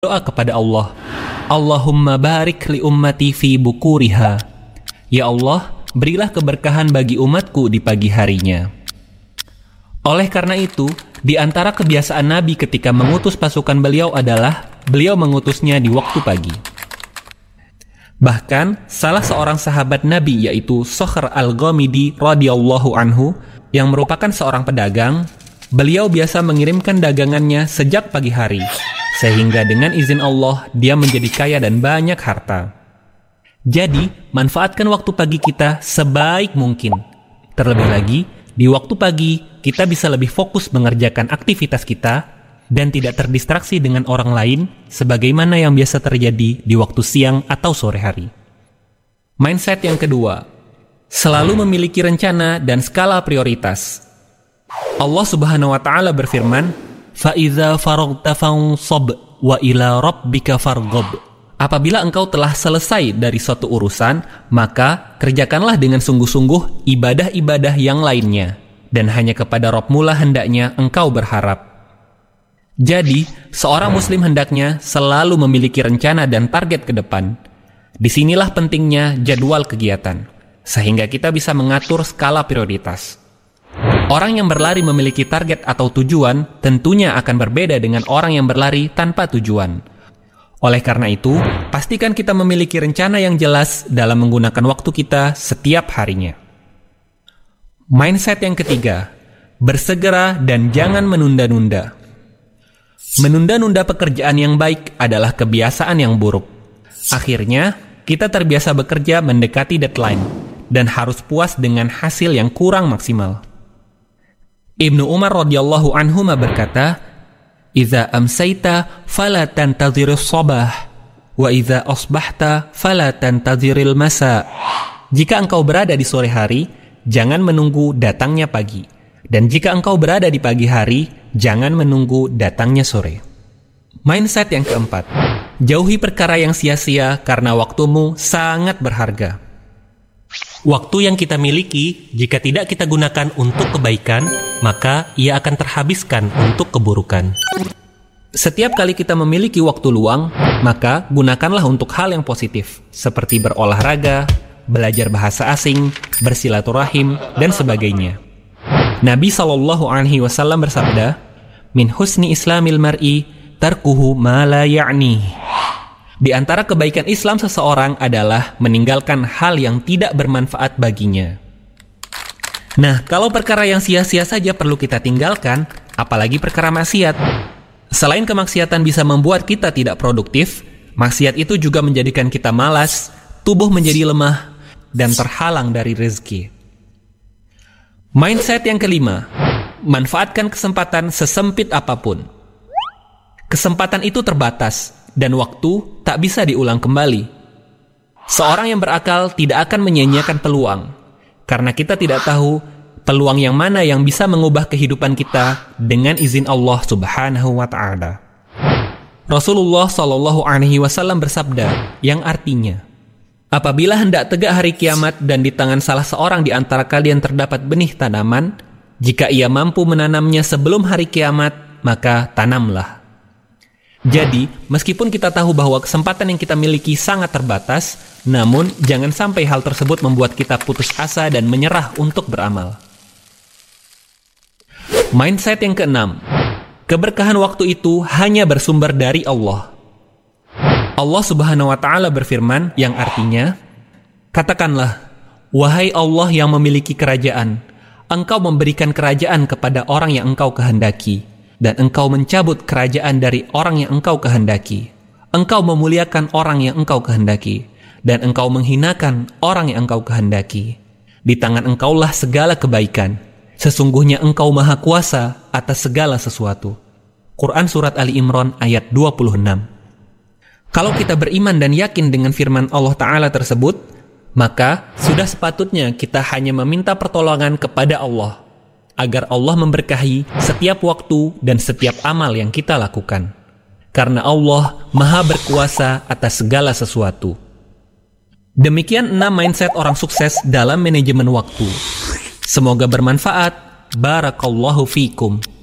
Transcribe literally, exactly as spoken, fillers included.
Doa kepada Allah, Allahumma barik li ummati fi bukuriha. Ya Allah, berilah keberkahan bagi umatku di pagi harinya. Oleh karena itu, di antara kebiasaan Nabi ketika mengutus pasukan beliau adalah beliau mengutusnya di waktu pagi. Bahkan, salah seorang sahabat Nabi yaitu Sokhr al-Ghamidi radhiyallahu anhu yang merupakan seorang pedagang, beliau biasa mengirimkan dagangannya sejak pagi hari. Sehingga dengan izin Allah, dia menjadi kaya dan banyak harta. Jadi, manfaatkan waktu pagi kita sebaik mungkin. Terlebih lagi, di waktu pagi, kita bisa lebih fokus mengerjakan aktivitas kita dan tidak terdistraksi dengan orang lain sebagaimana yang biasa terjadi di waktu siang atau sore hari. Mindset yang kedua, selalu memiliki rencana dan skala prioritas. Allah Subhanahu wa taala berfirman, فَإِذَا فَرَغْتَ فَانْصَبْ وَإِلَى رَبِّكَ فَارْغَب. Apabila engkau telah selesai dari suatu urusan, maka kerjakanlah dengan sungguh-sungguh ibadah-ibadah yang lainnya, dan hanya kepada Rabb-Mu lah hendaknya engkau berharap. Jadi, seorang muslim hendaknya selalu memiliki rencana dan target ke depan. Disinilah pentingnya jadwal kegiatan, sehingga kita bisa mengatur skala prioritas. Orang yang berlari memiliki target atau tujuan tentunya akan berbeda dengan orang yang berlari tanpa tujuan. Oleh karena itu, pastikan kita memiliki rencana yang jelas dalam menggunakan waktu kita setiap harinya. Mindset yang ketiga, bersegera dan jangan menunda-nunda. Menunda-nunda pekerjaan yang baik adalah kebiasaan yang buruk. Akhirnya, kita terbiasa bekerja mendekati deadline dan harus puas dengan hasil yang kurang maksimal. Ibnu Umar radhiyallahu anhuma berkata, "Idza amsayta fala tantadhirus sabah, wa idza asbahta fala tantadhiril masa." Jika engkau berada di sore hari, jangan menunggu datangnya pagi. Dan jika engkau berada di pagi hari, jangan menunggu datangnya sore. Mindset yang keempat, jauhi perkara yang sia-sia karena waktumu sangat berharga. Waktu yang kita miliki, jika tidak kita gunakan untuk kebaikan, maka ia akan terhabiskan untuk keburukan. Setiap kali kita memiliki waktu luang, maka gunakanlah untuk hal yang positif, seperti berolahraga, belajar bahasa asing, bersilaturahim, dan sebagainya. Nabi shallallahu alaihi wasallam bersabda, "Min husni islamil mar'i tarkuhu ma la ya'ni." Di antara kebaikan Islam seseorang adalah meninggalkan hal yang tidak bermanfaat baginya. Nah, kalau perkara yang sia-sia saja perlu kita tinggalkan, apalagi perkara maksiat. Selain kemaksiatan bisa membuat kita tidak produktif, maksiat itu juga menjadikan kita malas, tubuh menjadi lemah, dan terhalang dari rezeki. Mindset yang kelima, manfaatkan kesempatan sesempit apapun. Kesempatan itu terbatas, dan waktu tak bisa diulang kembali. Seorang yang berakal tidak akan menyia-nyiakan peluang, karena kita tidak tahu peluang yang mana yang bisa mengubah kehidupan kita dengan izin Allah Subhanahu wa taala. Rasulullah shallallahu alaihi wasallam bersabda yang artinya, apabila hendak tegak hari kiamat dan di tangan salah seorang di antara kalian terdapat benih tanaman, jika ia mampu menanamnya sebelum hari kiamat, maka tanamlah. Jadi, meskipun kita tahu bahwa kesempatan yang kita miliki sangat terbatas, namun jangan sampai hal tersebut membuat kita putus asa dan menyerah untuk beramal. Mindset yang keenam, keberkahan waktu itu hanya bersumber dari Allah. Allah Subhanahu wa taala berfirman yang artinya, katakanlah, wahai Allah yang memiliki kerajaan, engkau memberikan kerajaan kepada orang yang engkau kehendaki, dan engkau mencabut kerajaan dari orang yang engkau kehendaki. Engkau memuliakan orang yang engkau kehendaki, dan engkau menghinakan orang yang engkau kehendaki. Di tangan engkaulah segala kebaikan. Sesungguhnya engkau maha kuasa atas segala sesuatu. Quran Surat Ali Imran ayat dua puluh enam. Kalau kita beriman dan yakin dengan firman Allah Ta'ala tersebut, maka sudah sepatutnya kita hanya meminta pertolongan kepada Allah, agar Allah memberkahi setiap waktu dan setiap amal yang kita lakukan. Karena Allah maha berkuasa atas segala sesuatu. Demikian enam mindset orang sukses dalam manajemen waktu. Semoga bermanfaat. Barakallahu fikum.